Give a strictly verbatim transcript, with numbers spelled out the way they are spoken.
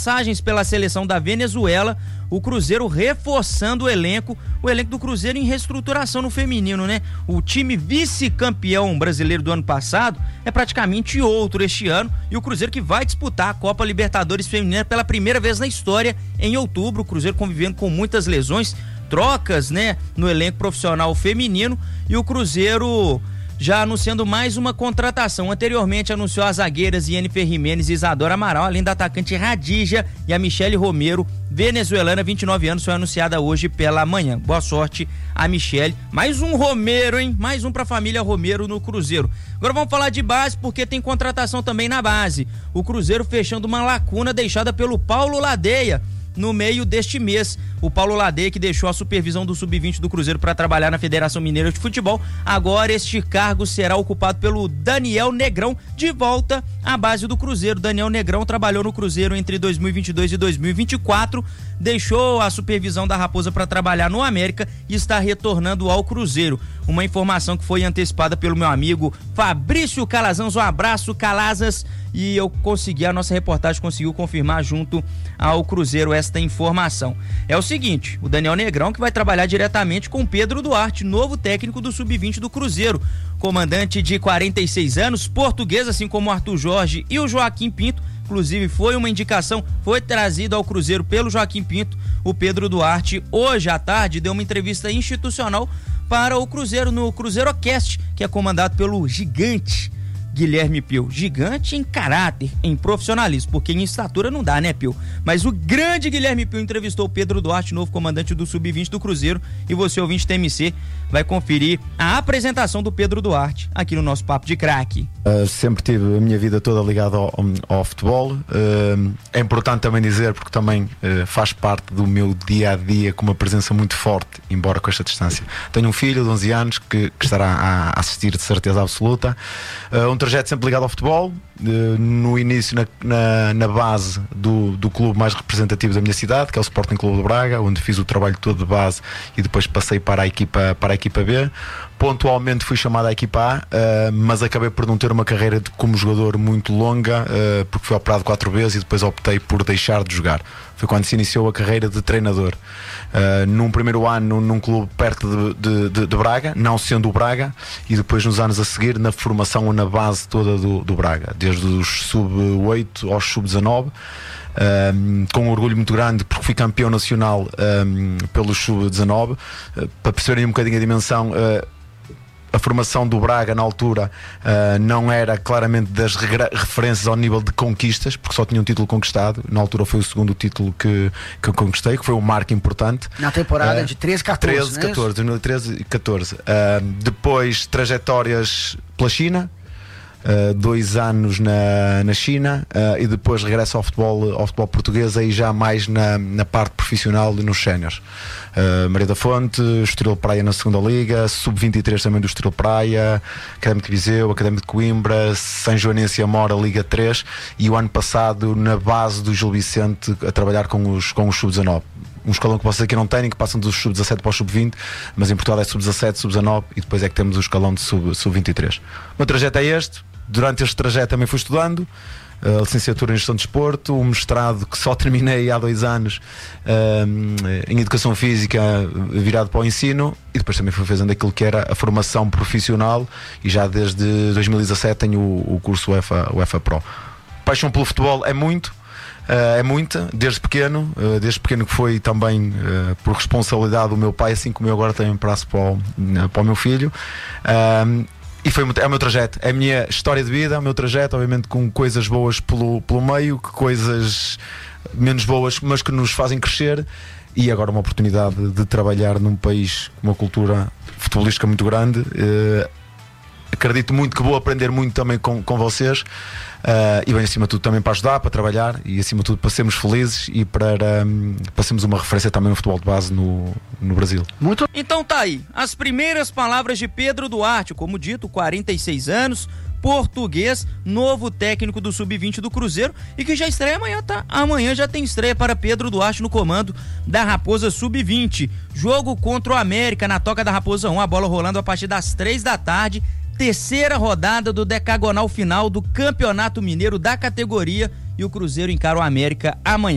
passagens pela seleção da Venezuela, o Cruzeiro reforçando o elenco, o elenco do Cruzeiro em reestruturação no feminino, né? O time vice-campeão brasileiro do ano passado é praticamente outro este ano, e o Cruzeiro que vai disputar a Copa Libertadores Feminina pela primeira vez na história em outubro. O Cruzeiro convivendo com muitas lesões, trocas, né, no elenco profissional feminino, e o Cruzeiro já anunciando mais uma contratação. Anteriormente anunciou as zagueiras Yennefer Jimenez e Isadora Amaral, além da atacante Radija e a Michele Romero, venezuelana, vinte e nove anos, foi anunciada hoje pela manhã. Boa sorte a Michele. Mais um Romero, hein? Mais um pra família Romero no Cruzeiro. Agora vamos falar de base, porque tem contratação também na base. O Cruzeiro fechando uma lacuna deixada pelo Paulo Ladeia no meio deste mês. O Paulo Ladeia, que deixou a supervisão do sub vinte do Cruzeiro para trabalhar na Federação Mineira de Futebol, agora este cargo será ocupado pelo Daniel Negrão, de volta à base do Cruzeiro. Daniel Negrão trabalhou no Cruzeiro entre dois mil e vinte e dois e dois mil e vinte e quatro, deixou a supervisão da Raposa para trabalhar no América e está retornando ao Cruzeiro. Uma informação que foi antecipada pelo meu amigo Fabrício Calazans. Um abraço, Calazans, e eu consegui, a nossa reportagem conseguiu confirmar junto ao Cruzeiro esta informação. É o seguinte, o Daniel Negrão que vai trabalhar diretamente com Pedro Duarte, novo técnico do sub vinte do Cruzeiro. Comandante de quarenta e seis anos, português, assim como o Arthur Jorge e o Joaquim Pinto. Inclusive foi uma indicação, foi trazido ao Cruzeiro pelo Joaquim Pinto. O Pedro Duarte, hoje à tarde, deu uma entrevista institucional para o Cruzeiro, no Cruzeirocast, que é comandado pelo gigante Guilherme Pio. Gigante em caráter, em profissionalismo, porque em estatura não dá, né, Pio? Mas o grande Guilherme Pio entrevistou o Pedro Duarte, novo comandante do sub vinte do Cruzeiro, e você, ouvinte T M C, vai conferir a apresentação do Pedro Duarte aqui no nosso Papo de Craque. Uh, sempre tive a minha vida toda ligada ao, ao futebol. Uh, é importante também dizer, porque também uh, faz parte do meu dia a dia com uma presença muito forte, embora com esta distância. Tenho um filho de onze anos que, que estará a assistir de certeza absoluta. Uh, um trajeto sempre ligado ao futebol. Uh, no início na, na, na base do, do clube mais representativo da minha cidade, que é o Sporting Clube de Braga, onde fiz o trabalho todo de base e depois passei para a equipa, para a equipa B. Pontualmente fui chamado à equipa A, uh, mas acabei por não ter uma carreira de, como jogador muito longa, uh, porque fui operado quatro vezes e depois optei por deixar de jogar. Foi quando se iniciou a carreira de treinador. Uh, num primeiro ano num clube perto de, de, de, de Braga, não sendo o Braga, e depois nos anos a seguir na formação ou na base toda do, do Braga, desde os sub oito aos sub dezanove. Um, com um orgulho muito grande, porque fui campeão nacional um, pelos sub dezanove. Uh, para perceberem um bocadinho a dimensão, uh, a formação do Braga na altura uh, não era claramente das referências ao nível de conquistas, porque só tinha um título conquistado. Na altura foi o segundo título que, que eu conquistei, que foi um marco importante na temporada uh, de treze, catorze, treze, catorze, dois mil e treze e catorze. Uh, depois trajetórias pela China, Uh, dois anos na, na China, uh, e depois regresso ao futebol, ao futebol português, aí já mais na, na parte profissional e nos séniores. uh, Maria da Fonte, Estoril Praia na segunda liga, sub vinte e três também do Estoril Praia, Académico de Viseu, Académico de Coimbra, São Joanense e Amora, Liga três, e o ano passado na base do Gil Vicente a trabalhar com os, com os sub dezanove. Um escalão que vocês aqui não têm, que passam dos sub dezassete para o sub vinte, mas em Portugal é sub dezassete, sub dezanove e depois é que temos o escalão de sub, sub vinte e três. O meu trajeto é este. Durante este trajeto também fui estudando a licenciatura em Gestão de Desporto, um mestrado que só terminei há dois anos um, em Educação Física, virado para o ensino, e depois também fui fazendo aquilo que era a formação profissional, e já desde dois mil e dezassete tenho o, o curso UEFA, UEFA Pro. Paixão pelo futebol é muito, Uh, é muita, desde pequeno, uh, desde pequeno que foi também uh, por responsabilidade do meu pai, assim como eu agora tenho prazo para o, uh, para o meu filho. Uh, e foi, é o meu trajeto, é a minha história de vida, é o meu trajeto, obviamente com coisas boas pelo, pelo meio, coisas menos boas, mas que nos fazem crescer. E agora uma oportunidade de trabalhar num país com uma cultura futebolística muito grande. Uh, acredito muito que vou aprender muito também com, com vocês. Uh, e bem, acima de tudo também para ajudar, para trabalhar, e acima de tudo para sermos felizes e para, um, para sermos uma referência também no futebol de base no, no Brasil. Muito. Então tá aí, as primeiras palavras de Pedro Duarte, como dito, quarenta e seis anos, português, novo técnico do sub vinte do Cruzeiro, e que já estreia amanhã, tá? Amanhã já tem estreia para Pedro Duarte no comando da Raposa sub vinte. Jogo contra o América na Toca da Raposa um, a bola rolando a partir das três da tarde. Terceira rodada do decagonal final do Campeonato Mineiro da categoria, e o Cruzeiro encara o América amanhã.